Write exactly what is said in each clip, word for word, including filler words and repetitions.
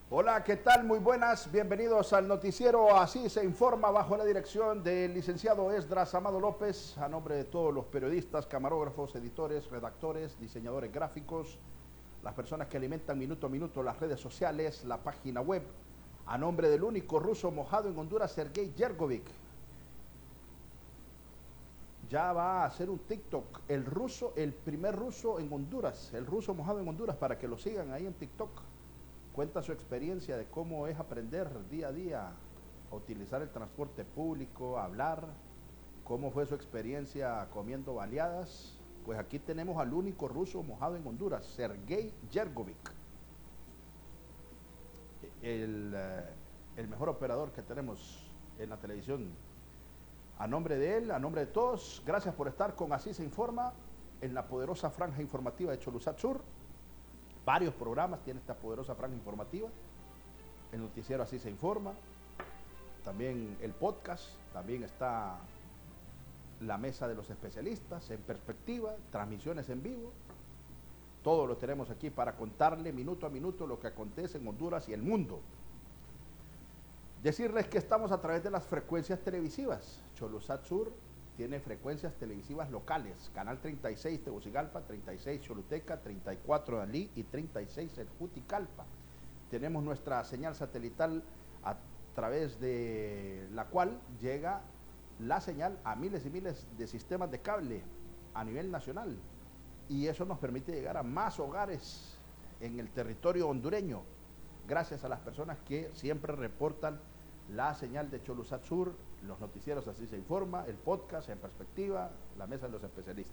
Hola, ¿qué tal? Muy buenas, bienvenidos al noticiero Así se informa, bajo la dirección del licenciado Esdras Amado López, a nombre de todos los periodistas, camarógrafos, editores, redactores, diseñadores gráficos, las personas que alimentan minuto a minuto las redes sociales, la página web, a nombre del único ruso mojado en Honduras, Sergei Yergovic. Ya va a hacer un TikTok, el ruso, el primer ruso en Honduras, el ruso mojado en Honduras, para que lo sigan ahí en TikTok. Cuenta su experiencia de cómo es aprender día a día a utilizar el transporte público, a hablar, cómo fue su experiencia comiendo baleadas. Pues aquí tenemos al único ruso mojado en Honduras, Sergei Yergovic, el, el mejor operador que tenemos en la televisión. A nombre de él, a nombre de todos, gracias por estar con Así se informa en la poderosa franja informativa de Cholusat Sur. Varios programas tiene esta poderosa franja informativa. El noticiero Así se informa. También el podcast. También está la mesa de los especialistas en perspectiva. Transmisiones en vivo. Todo lo tenemos aquí para contarle minuto a minuto lo que acontece en Honduras y el mundo. Decirles que estamos a través de las frecuencias televisivas. Cholusat Sur tiene frecuencias televisivas locales, Canal treinta y seis Tegucigalpa, treinta y seis Choluteca, treinta y cuatro Dalí y treinta y seis el Juticalpa. Tenemos nuestra señal satelital a través de la cual llega la señal a miles y miles de sistemas de cable a nivel nacional. Y eso nos permite llegar a más hogares en el territorio hondureño, gracias a las personas que siempre reportan la señal de Cholusat Sur, los noticieros Así se informa, el podcast en perspectiva, la mesa de los especialistas.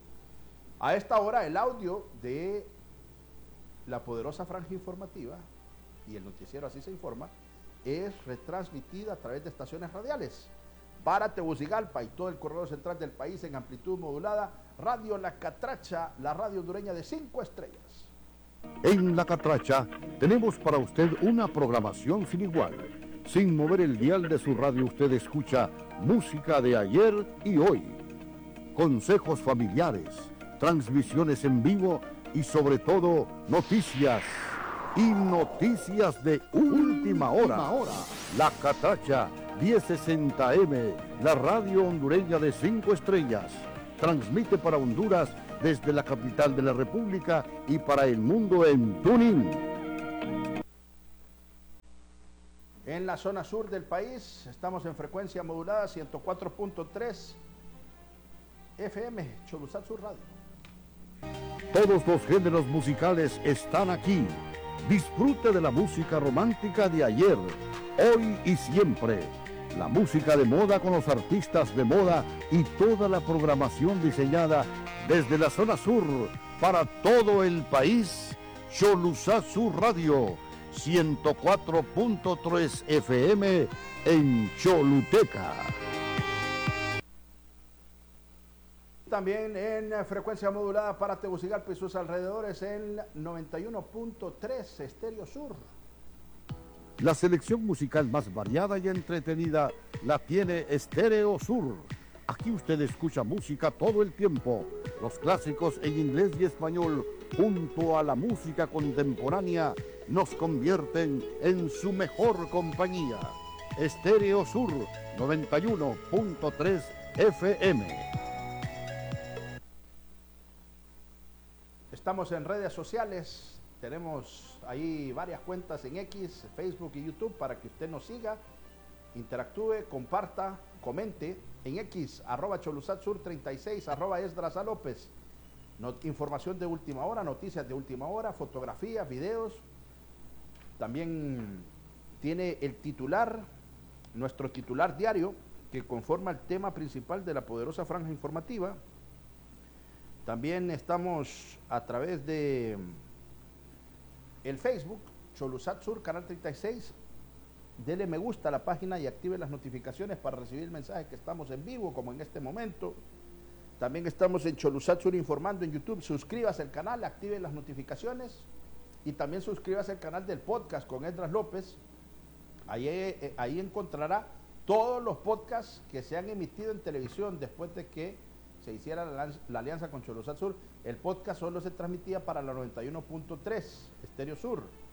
A esta hora el audio de la poderosa franja informativa y el noticiero Así se informa es retransmitida a través de estaciones radiales para Tegucigalpa y todo el corredor central del país en amplitud modulada. Radio La Catracha, la radio hondureña de cinco estrellas. En La Catracha tenemos para usted una programación sin igual. Sin mover el dial de su radio usted escucha música de ayer y hoy, consejos familiares, transmisiones en vivo y sobre todo noticias y noticias de última hora. La Catracha diez sesenta eme, la radio hondureña de cinco estrellas, transmite para Honduras desde la capital de la República y para el mundo en TuneIn. En la zona sur del país estamos en frecuencia modulada ciento cuatro punto tres F M, Cholusat Sur Radio. Todos los géneros musicales están aquí. Disfrute de la música romántica de ayer, hoy y siempre. La música de moda con los artistas de moda y toda la programación diseñada desde la zona sur para todo el país. Cholusat Sur Radio, ciento cuatro punto tres F M en Choluteca. También en frecuencia modulada para Tegucigalpa y sus alrededores en noventa y uno punto tres Estéreo Sur. La selección musical más variada y entretenida la tiene Estéreo Sur. Aquí usted escucha música todo el tiempo. Los clásicos en inglés y español, junto a la música contemporánea, nos convierten en su mejor compañía. Estéreo Sur noventa y uno punto tres F M. Estamos en redes sociales, tenemos ahí varias cuentas en X, Facebook y YouTube para que usted nos siga, interactúe, comparta, comente. En X, arroba Cholusat Sur treinta y seis, arroba Esdras A. López. Not, información de última hora, noticias de última hora, fotografías, videos. También tiene el titular, nuestro titular diario, que conforma el tema principal de la poderosa franja informativa. También estamos a través de el Facebook, Cholusat Sur, Canal treinta y seis. Dele me gusta a la página y active las notificaciones para recibir el mensaje que estamos en vivo, como en este momento. También estamos en Cholusat Sur informando en YouTube. Suscríbase al canal, active las notificaciones y también suscríbase al canal del podcast con Esdras López. Ahí, eh, ahí encontrará todos los podcasts que se han emitido en televisión después de que se hiciera la, la alianza con Cholusat Sur. El podcast solo se transmitía para la noventa y uno punto tres Estéreo Sur.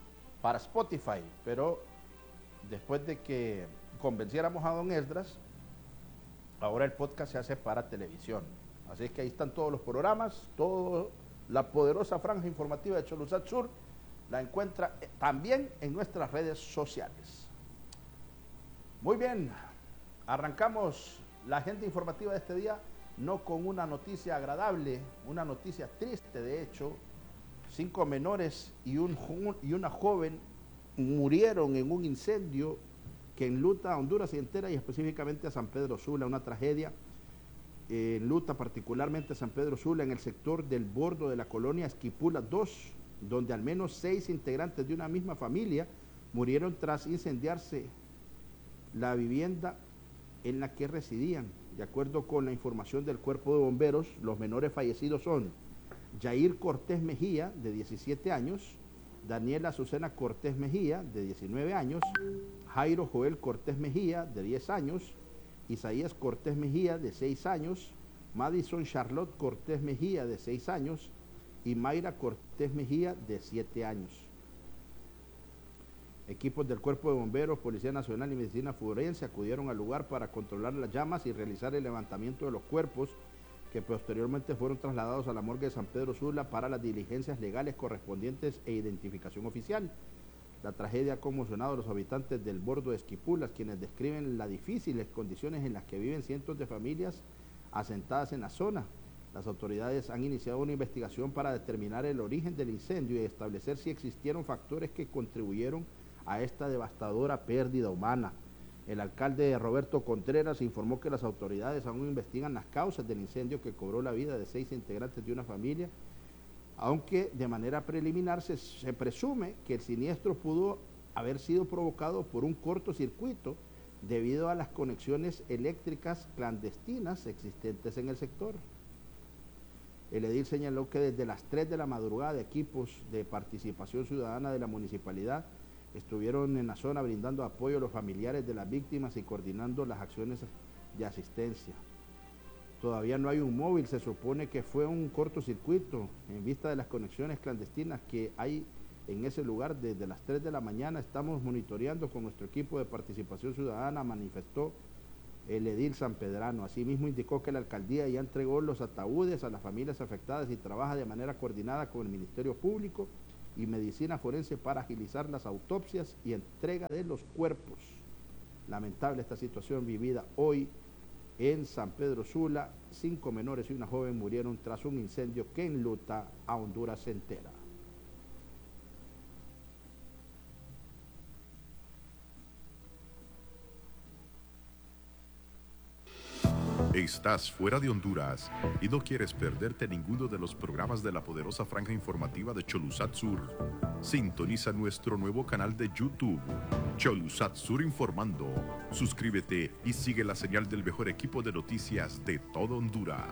para Spotify, pero después de que convenciéramos a don Esdras, ahora el podcast se hace para televisión. Así es que ahí están todos los programas, toda la poderosa franja informativa de Cholusat Sur la encuentra también en nuestras redes sociales. Muy bien, arrancamos la agenda informativa de este día, no con una noticia agradable, una noticia triste de hecho. Cinco menores y, un, y una joven murieron en un incendio que enluta a Honduras y entera, y específicamente a San Pedro Sula, una tragedia. Eh, enluta particularmente a San Pedro Sula, en el sector del bordo de la colonia Esquipula dos, donde al menos seis integrantes de una misma familia murieron tras incendiarse la vivienda en la que residían. De acuerdo con la información del Cuerpo de Bomberos, los menores fallecidos son Yair Cortés Mejía, de diecisiete años, Daniela Azucena Cortés Mejía, de diecinueve años, Jairo Joel Cortés Mejía, de diez años, Isaías Cortés Mejía, de seis años, Madison Charlotte Cortés Mejía, de seis años, y Mayra Cortés Mejía, de siete años. Equipos del Cuerpo de Bomberos, Policía Nacional y Medicina Forense acudieron al lugar para controlar las llamas y realizar el levantamiento de los cuerpos, que posteriormente fueron trasladados a la morgue de San Pedro Sula para las diligencias legales correspondientes e identificación oficial. La tragedia ha conmocionado a los habitantes del bordo de Esquipulas, quienes describen las difíciles condiciones en las que viven cientos de familias asentadas en la zona. Las autoridades han iniciado una investigación para determinar el origen del incendio y establecer si existieron factores que contribuyeron a esta devastadora pérdida humana. El alcalde Roberto Contreras informó que las autoridades aún investigan las causas del incendio que cobró la vida de seis integrantes de una familia, aunque de manera preliminar se, se presume que el siniestro pudo haber sido provocado por un cortocircuito debido a las conexiones eléctricas clandestinas existentes en el sector. El edil señaló que desde las tres de la madrugada equipos de participación ciudadana de la municipalidad estuvieron en la zona brindando apoyo a los familiares de las víctimas y coordinando las acciones de asistencia. Todavía no hay un móvil, se supone que fue un cortocircuito en vista de las conexiones clandestinas que hay en ese lugar. Desde las tres de la mañana estamos monitoreando con nuestro equipo de participación ciudadana, manifestó el edil sanpedrano. Asimismo indicó que la alcaldía ya entregó los ataúdes a las familias afectadas y trabaja de manera coordinada con el Ministerio Público y Medicina Forense para agilizar las autopsias y entrega de los cuerpos. Lamentable esta situación vivida hoy en San Pedro Sula. Cinco menores y una joven murieron tras un incendio que enluta a Honduras entera. Estás fuera de Honduras y no quieres perderte ninguno de los programas de la poderosa franja informativa de Cholusat Sur. Sintoniza nuestro nuevo canal de YouTube, Cholusat Sur Informando. Suscríbete y sigue la señal del mejor equipo de noticias de todo Honduras.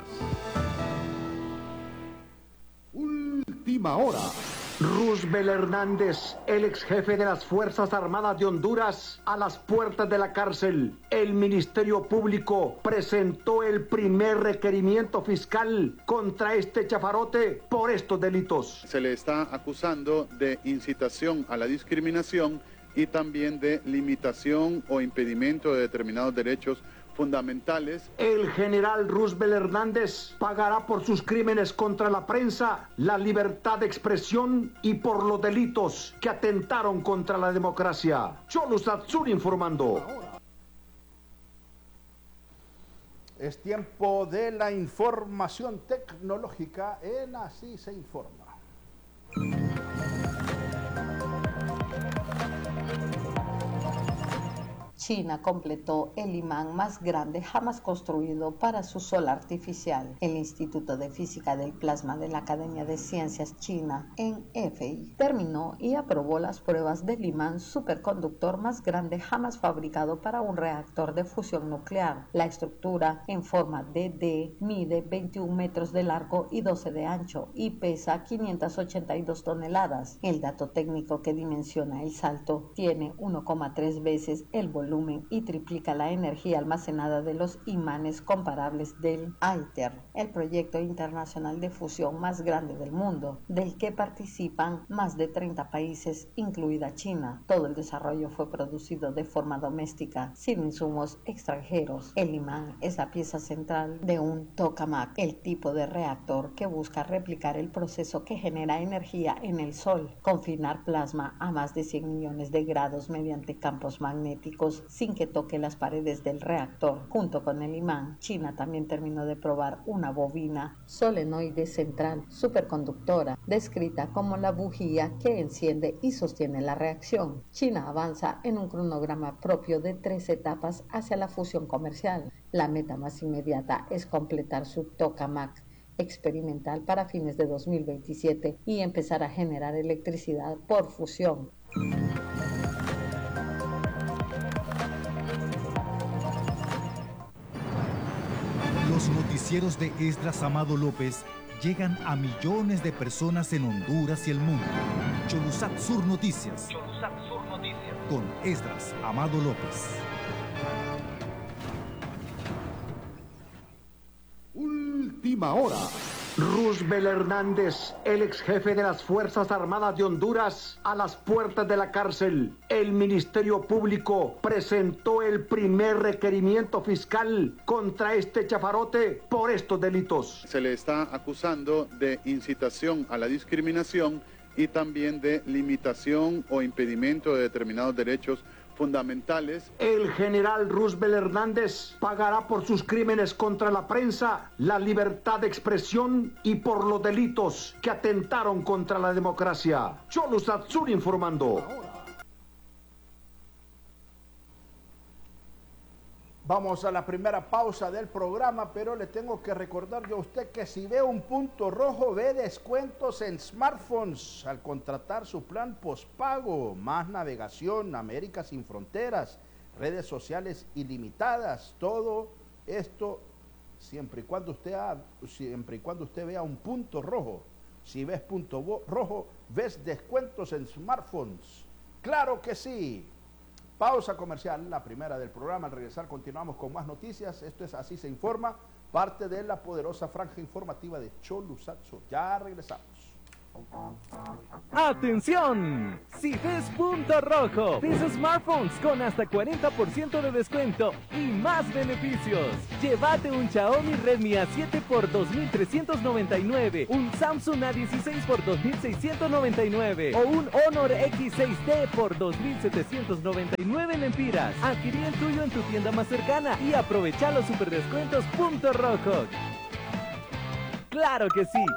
Última hora. Roosevelt Hernández, el ex jefe de las Fuerzas Armadas de Honduras, a las puertas de la cárcel. El Ministerio Público presentó el primer requerimiento fiscal contra este chafarote por estos delitos. Se le está acusando de incitación a la discriminación y también de limitación o impedimento de determinados derechos fundamentales. El general Roosevelt Hernández pagará por sus crímenes contra la prensa, la libertad de expresión y por los delitos que atentaron contra la democracia. Cholusat Sur informando. Es tiempo de la información tecnológica en Así se informa. China completó el imán más grande jamás construido para su sol artificial. El Instituto de Física del Plasma de la Academia de Ciencias China, N F I, terminó y aprobó las pruebas del imán superconductor más grande jamás fabricado para un reactor de fusión nuclear. La estructura, en forma de D, mide veintiún metros de largo y doce de ancho y pesa quinientas ochenta y dos toneladas. El dato técnico que dimensiona el salto tiene uno coma tres veces el volumen volumen y triplica la energía almacenada de los imanes comparables del ITER, el proyecto internacional de fusión más grande del mundo, del que participan más de treinta países, incluida China. Todo el desarrollo fue producido de forma doméstica, sin insumos extranjeros. El imán es la pieza central de un tokamak, el tipo de reactor que busca replicar el proceso que genera energía en el Sol, confinar plasma a más de cien millones de grados mediante campos magnéticos sin que toque las paredes del reactor. Junto con el imán, China también terminó de probar una bobina solenoide central superconductora, descrita como la bujía que enciende y sostiene la reacción. China avanza en un cronograma propio de tres etapas hacia la fusión comercial. La meta más inmediata es completar su tokamak experimental para fines de dos mil veintisiete y empezar a generar electricidad por fusión. Los noticieros de Esdras Amado López llegan a millones de personas en Honduras y el mundo. Cholusat Sur Noticias. Cholusat Sur Noticias. Con Esdras Amado López. Última hora. Roosevelt Hernández, el ex jefe de las Fuerzas Armadas de Honduras, a las puertas de la cárcel. El Ministerio Público presentó el primer requerimiento fiscal contra este chafarote por estos delitos. Se le está acusando de incitación a la discriminación y también de limitación o impedimento de determinados derechos fundamentales. El general Roosevelt Hernández pagará por sus crímenes contra la prensa, la libertad de expresión y por los delitos que atentaron contra la democracia. Cholusat Sur informando. Vamos a la primera pausa del programa, pero le tengo que recordar yo a usted que si ve un punto rojo, ve descuentos en smartphones al contratar su plan postpago, más navegación, América sin fronteras, redes sociales ilimitadas, todo esto siempre y cuando usted ha, siempre y cuando usted vea un punto rojo. Si ves punto rojo, ves descuentos en smartphones. ¡Claro que sí! Pausa comercial, la primera del programa. Al regresar continuamos con más noticias. Esto es Así se informa, parte de la poderosa franja informativa de Cholusat Sur. Ya regresamos. ¡Atención! Si ves punto rojo, ves smartphones con hasta cuarenta por ciento de descuento y más beneficios. Llévate un Xiaomi Redmi A siete por dos mil trescientos noventa y nueve, un Samsung A dieciséis por dos mil seiscientos noventa y nueve o un Honor X seis D por dos mil setecientos noventa y nueve lempiras. Adquirí el tuyo en tu tienda más cercana y aprovecha los super descuentos punto rojo. ¡Claro que sí!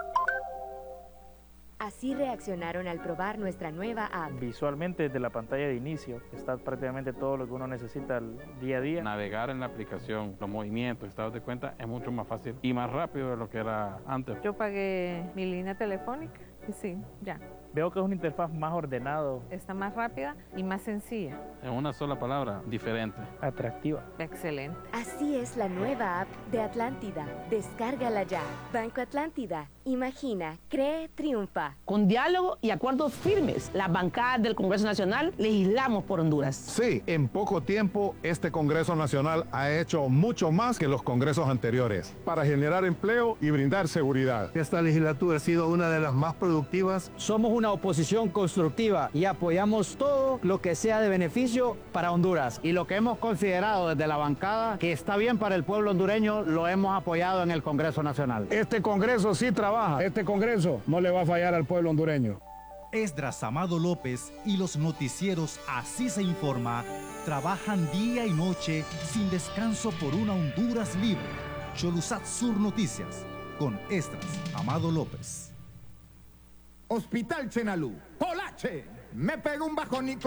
Así reaccionaron al probar nuestra nueva app. Visualmente desde la pantalla de inicio está prácticamente todo lo que uno necesita el día a día. Navegar en la aplicación, los movimientos, estados de cuenta es mucho más fácil y más rápido de lo que era antes. Yo pagué mi línea telefónica y sí, ya. Veo que es una interfaz más ordenado. Está más rápida y más sencilla. En una sola palabra, diferente. Atractiva. Excelente. Así es la nueva app de Atlántida. Descárgala ya. Banco Atlántida. Imagina, cree, triunfa. Con diálogo y acuerdos firmes, las bancadas del Congreso Nacional legislamos por Honduras. Sí, en poco tiempo este Congreso Nacional ha hecho mucho más que los congresos anteriores para generar empleo y brindar seguridad. Esta legislatura ha sido una de las más productivas. Somos una oposición constructiva y apoyamos todo lo que sea de beneficio para Honduras. Y lo que hemos considerado desde la bancada que está bien para el pueblo hondureño, lo hemos apoyado en el Congreso Nacional. Este Congreso sí trabaja. Este Congreso no le va a fallar al pueblo hondureño. Esdras Amado López y los noticieros Así se informa trabajan día y noche sin descanso por una Honduras libre. Cholusat Sur Noticias con Esdras Amado López. Hospital Chenalú. Polache. Me pego un bajón y